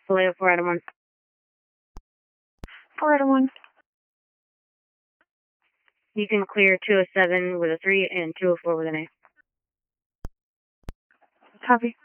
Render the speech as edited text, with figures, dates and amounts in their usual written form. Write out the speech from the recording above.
Vallejo 4 out of 1. 4 out of 1. You can clear 207 with a 3 and 204 with an A. Copy.